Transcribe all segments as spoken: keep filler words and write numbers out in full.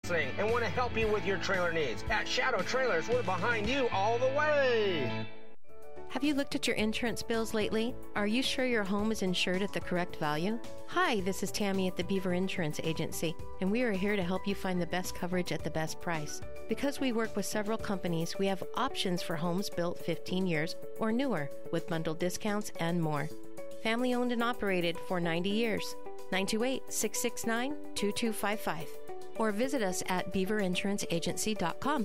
listening and want to help you with your trailer needs. At Shadow Trailers, we're behind you all the way. Have you looked at your insurance bills lately? Are you sure your home is insured at the correct value? Hi, this is Tammy at the Beaver Insurance Agency, and we are here to help you find the best coverage at the best price. Because we work with several companies, we have options for homes built fifteen years or newer, with bundled discounts and more. Family owned and operated for ninety years. nine two eight, six six nine, two two five five. Or visit us at beaver insurance agency dot com.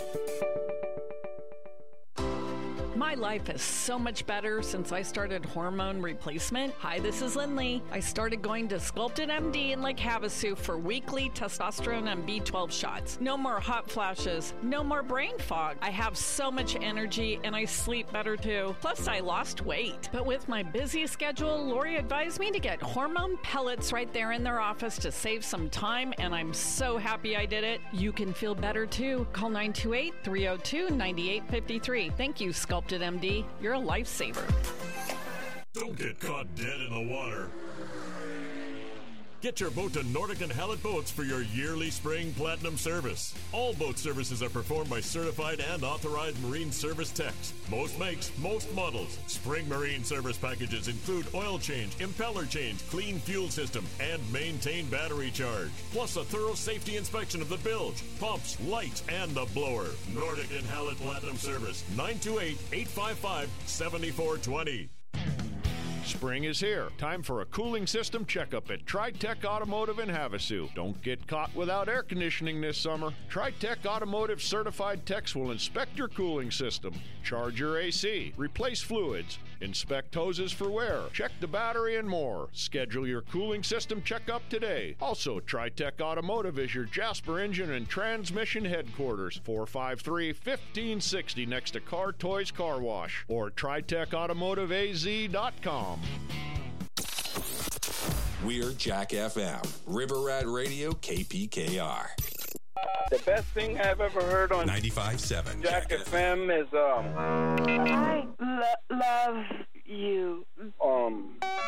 My life is so much better since I started hormone replacement. Hi, this is Lindley. I started going to Sculpted M D in Lake Havasu for weekly testosterone and B twelve shots. No more hot flashes. No more brain fog. I have so much energy and I sleep better too. Plus, I lost weight. But with my busy schedule, Lori advised me to get hormone pellets right there in their office to save some time, and I'm so happy I did it. You can feel better too. Call nine two eight, three oh two, nine eight five three. Thank you, Sculpted M D. You're a lifesaver. Don't get caught dead in the water. Get your boat to Nordic and Hallett Boats for your yearly spring platinum service. All boat services are performed by certified and authorized marine service techs. Most makes, most models. Spring marine service packages include oil change, impeller change, clean fuel system, and maintain battery charge. Plus a thorough safety inspection of the bilge, pumps, lights, and the blower. Nordic and Hallett Platinum Service, nine two eight, eight five five, seven four two zero. Spring is here. Time for a cooling system checkup at Tri-Tech Automotive in Havasu. Don't get caught without air conditioning this summer. Tri-Tech Automotive certified techs will inspect your cooling system, charge your A C, replace fluids, inspect hoses for wear, check the battery, and more. Schedule your cooling system checkup today. Also, Tri-Tech Automotive is your Jasper engine and transmission headquarters, four five three, fifteen sixty next to Car Toys Car Wash, or tri tech automotive a z dot com. We're Jack F M, River Rat Radio, K P K R. The best thing I've ever heard on ninety-five point seven Jack, Jack F M is um. I lo- love you. Um.